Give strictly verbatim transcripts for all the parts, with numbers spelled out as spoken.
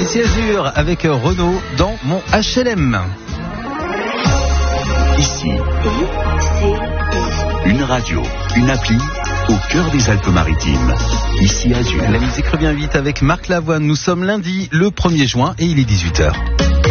Ici Azur avec Renaud dans mon H L M. Ici, une radio, une appli au cœur des Alpes-Maritimes. Ici Azur. La musique revient vite avec Marc Lavoine. Nous sommes lundi le premier juin et il est dix-huit heures.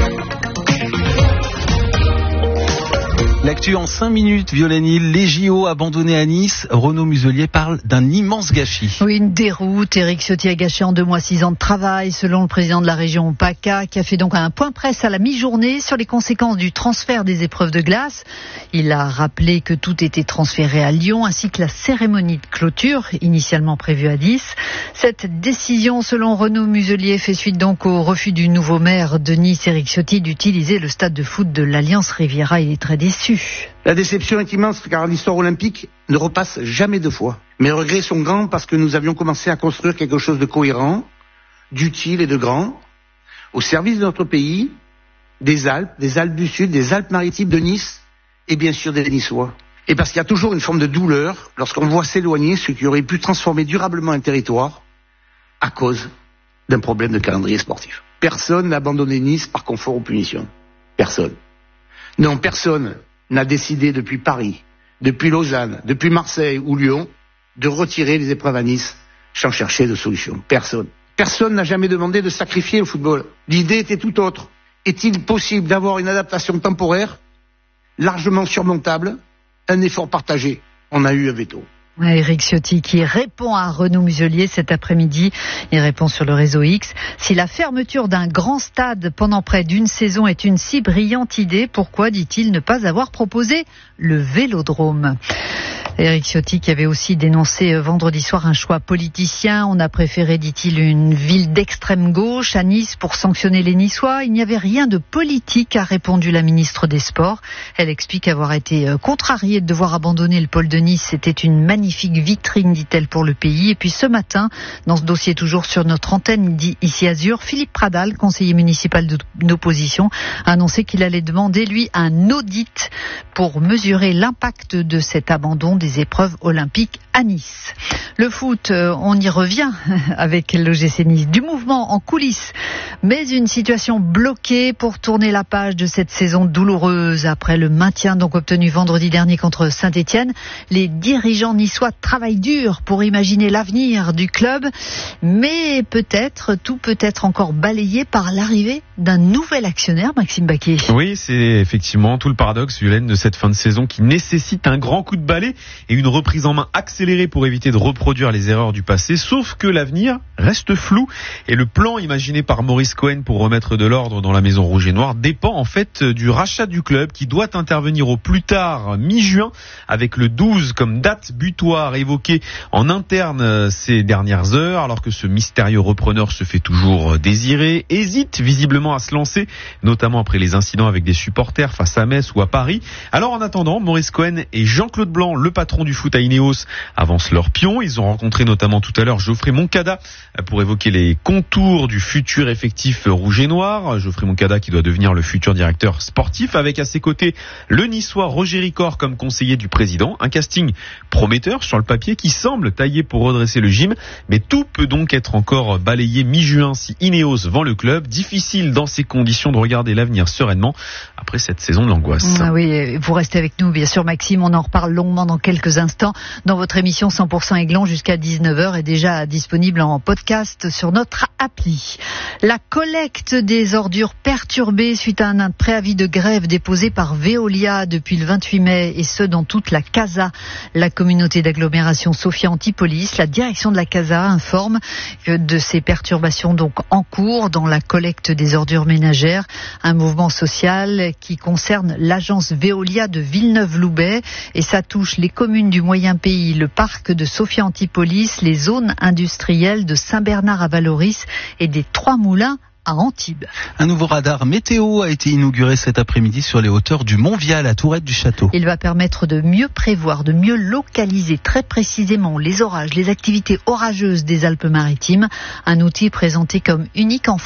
L'actu en cinq minutes, Violaine Hill, les J O abandonnés à Nice. Renaud Muselier parle d'un immense gâchis. Oui, une déroute. Éric Ciotti a gâché en deux mois six ans de travail, selon le président de la région PACA, qui a fait donc un point presse à la mi-journée sur les conséquences du transfert des épreuves de glace. Il a rappelé que tout était transféré à Lyon, ainsi que la cérémonie de clôture, initialement prévue à Nice. Cette décision, selon Renaud Muselier, fait suite donc au refus du nouveau maire de Nice, Éric Ciotti, d'utiliser le stade de foot de l'Alliance Riviera. Il est très déçu. La déception est immense car l'histoire olympique ne repasse jamais deux fois. Mes regrets sont grands parce que nous avions commencé à construire quelque chose de cohérent, d'utile et de grand, au service de notre pays, des Alpes, des Alpes du Sud, des Alpes-Maritimes de Nice et bien sûr des Niçois. Et parce qu'il y a toujours une forme de douleur lorsqu'on voit s'éloigner ce qui aurait pu transformer durablement un territoire à cause d'un problème de calendrier sportif. Personne n'a abandonné Nice par confort ou punition. Personne. Non, personne n'a décidé depuis Paris, depuis Lausanne, depuis Marseille ou Lyon, de retirer les épreuves à Nice sans chercher de solution. Personne. Personne n'a jamais demandé de sacrifier le football. L'idée était tout autre. Est-il possible d'avoir une adaptation temporaire, largement surmontable, un effort partagé? On a eu un veto. Éric Ciotti qui répond à Renaud Muselier cet après-midi. Il répond sur le réseau X. Si la fermeture d'un grand stade pendant près d'une saison est une si brillante idée, pourquoi, dit-il, ne pas avoir proposé le Vélodrome ? Éric Ciotti qui avait aussi dénoncé vendredi soir un choix politicien. On a préféré, dit-il, une ville d'extrême gauche à Nice pour sanctionner les Niçois. Il n'y avait rien de politique, a répondu la ministre des Sports. Elle explique avoir été contrariée de devoir abandonner le pôle de Nice. C'était une magnifique vitrine, dit-elle, pour le pays. Et puis ce matin, dans ce dossier toujours sur notre antenne, dit ici Azur, Philippe Pradal, conseiller municipal d'opposition, a annoncé qu'il allait demander, lui, un audit pour mesurer l'impact de cet abandon des des épreuves olympiques à Nice. Le foot, on y revient avec l'O G C Nice. Du mouvement en coulisses, mais une situation bloquée pour tourner la page de cette saison douloureuse. Après le maintien donc obtenu vendredi dernier contre Saint-Etienne, les dirigeants niçois travaillent dur pour imaginer l'avenir du club, mais peut-être, tout peut être encore balayé par l'arrivée d'un nouvel actionnaire, Maxime Baquet. Oui, c'est effectivement tout le paradoxe, Violaine, de cette fin de saison qui nécessite un grand coup de balai et une reprise en main accélérée pour éviter de reproduire les erreurs du passé, sauf que l'avenir reste flou et le plan imaginé par Maurice Cohen pour remettre de l'ordre dans la maison rouge et noire dépend en fait du rachat du club qui doit intervenir au plus tard mi-juin avec le douze comme date butoir évoquée en interne ces dernières heures, alors que ce mystérieux repreneur se fait toujours désirer, hésite visiblement à se lancer, notamment après les incidents avec des supporters face à Metz ou à Paris. Alors en attendant, Maurice Cohen et Jean-Claude Blanc, le patron du foot à Ineos, avancent leurs pions. Ils ont rencontré notamment tout à l'heure Geoffrey Moncada pour évoquer les contours du futur effectif rouge et noir. Geoffrey Moncada qui doit devenir le futur directeur sportif, avec à ses côtés le niçois Roger Ricor comme conseiller du président. Un casting prometteur sur le papier qui semble taillé pour redresser le gym, mais tout peut donc être encore balayé mi-juin si Ineos vend le club. Difficile dans ces conditions de regarder l'avenir sereinement après cette saison de l'angoisse. Ah oui, vous restez avec nous bien sûr Maxime, on en reparle longuement dans quelques instants dans votre émission cent pour cent Aiglon jusqu'à dix-neuf heures, est déjà disponible en podcast sur notre appli. La collecte des ordures perturbées suite à un préavis de grève déposé par Veolia depuis le vingt-huit mai, et ce dans toute la CASA, la communauté d'agglomération Sophia Antipolis. La direction de la CASA informe de ces perturbations donc en cours dans la collecte des ordures ménagères, un mouvement social qui concerne l'agence Veolia de Villeneuve-Loubet, et ça touche les communes du Moyen Pays, le parc de Sophia Antipolis, les zones industrielles de Saint-Bernard à Valoris et des Trois Moulins à Antibes. Un nouveau radar météo a été inauguré cet après-midi sur les hauteurs du Mont-Vial à Tourette du Château. Il va permettre de mieux prévoir, de mieux localiser très précisément les orages, les activités orageuses des Alpes-Maritimes. Un outil présenté comme unique en